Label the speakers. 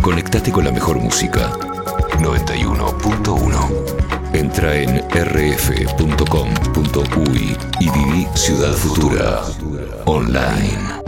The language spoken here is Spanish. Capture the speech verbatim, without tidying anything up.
Speaker 1: Conectate con la mejor música. noventa y uno punto uno. Entra en r f punto com punto u y y viví Ciudad Futura online.